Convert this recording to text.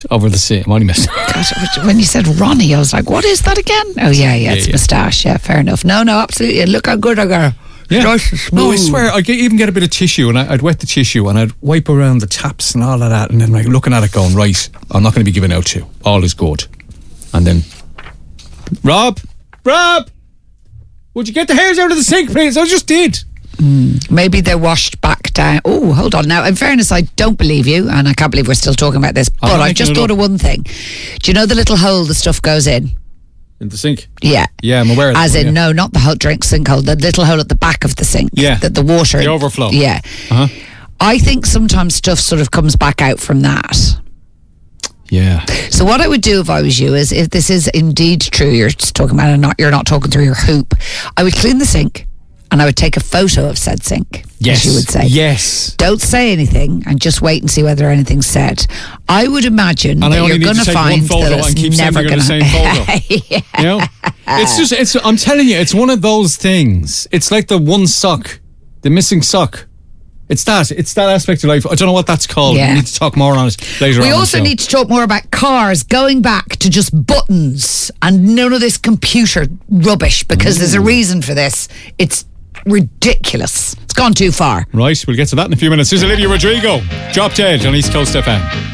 Over the sea. I'm only messing. God, when you said Ronnie, I was like, what is that again? Oh, yeah, it's moustache. Yeah, fair enough. No, absolutely. Look how good I got. Yeah. Nice and smooth. No, I swear, I'd even get a bit of tissue and I'd wet the tissue and I'd wipe around the taps and all of that, and then like looking at it going, right, I'm not going to be giving out to you. All is good. And then, Rob, would you get the hairs out of the sink, please? I just did. Maybe they're washed back down. Oh, hold on. Now, in fairness, I don't believe you, and I can't believe we're still talking about this, but I've just thought of one thing. Do you know the little hole the stuff goes in? In the sink? Yeah. Yeah, I'm aware of that. As in, no, not the whole drink sink hole, the little hole at the back of the sink. Yeah. The water. The overflow. Yeah. Uh-huh. I think sometimes stuff sort of comes back out from that. Yeah. So what I would do if I was you is, if this is indeed true, you're just talking about it, you're not talking through your hoop, I would clean the sink and I would take a photo of said sink, as you would say. Yes. Don't say anything and just wait and see whether anything's said. I would imagine that you're going to find that it's never going to... same photo. Yeah. You know? I'm telling you, it's one of those things. It's like the one sock, the missing sock. It's that aspect of life. I don't know what that's called. Yeah. We need to talk more on it later on. We also need to talk more about cars, going back to just buttons and none of this computer rubbish, because there's a reason for this. It's ridiculous. It's gone too far. Right, we'll get to that in a few minutes. Here's Olivia Rodrigo, Drop Dead on East Coast FM.